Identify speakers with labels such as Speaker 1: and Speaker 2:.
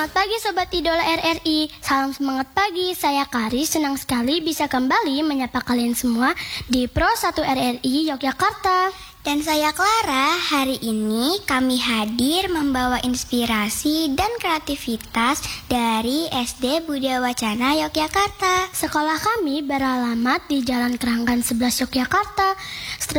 Speaker 1: Selamat pagi Sobat Idola RRI. Salam semangat pagi, saya Kari. Senang sekali bisa kembali menyapa kalian semua di Pro 1 RRI Yogyakarta.
Speaker 2: Dan saya Clara. Hari ini kami hadir membawa inspirasi dan kreativitas dari SD Budia Wacana Yogyakarta.
Speaker 1: Sekolah kami beralamat di Jalan Keranggan 11 Yogyakarta.